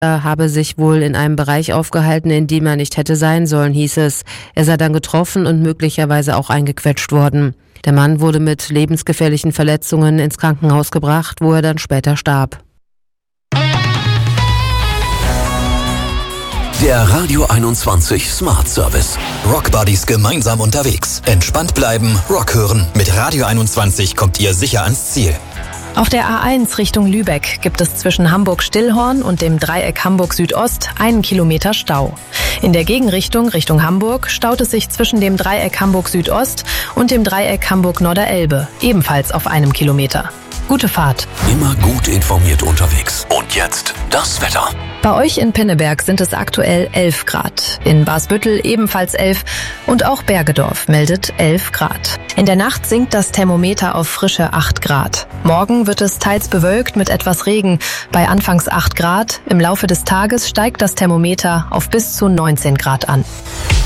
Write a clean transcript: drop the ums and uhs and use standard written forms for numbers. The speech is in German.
Er habe sich wohl in einem Bereich aufgehalten, in dem er nicht hätte sein sollen, hieß es. Er sei dann getroffen und möglicherweise auch eingequetscht worden. Der Mann wurde mit lebensgefährlichen Verletzungen ins Krankenhaus gebracht, wo er dann später starb. Der Radio 21 Smart Service. Rock Buddies gemeinsam unterwegs. Entspannt bleiben, Rock hören. Mit Radio 21 kommt ihr sicher ans Ziel. Auf der A1 Richtung Lübeck gibt es zwischen Hamburg-Stillhorn und dem Dreieck Hamburg-Südost 1 Kilometer Stau. In der Gegenrichtung Richtung Hamburg staut es sich zwischen dem Dreieck Hamburg-Südost und dem Dreieck Hamburg-Norderelbe, ebenfalls auf 1 Kilometer. Gute Fahrt. Immer gut informiert unterwegs. Und jetzt das Wetter. Bei euch in Pinneberg sind es aktuell 11 Grad. In Barsbüttel ebenfalls 11 und auch Bergedorf meldet 11 Grad. In der Nacht sinkt das Thermometer auf frische 8 Grad. Morgen wird es teils bewölkt mit etwas Regen bei anfangs 8 Grad. Im Laufe des Tages steigt das Thermometer auf bis zu 19 Grad an.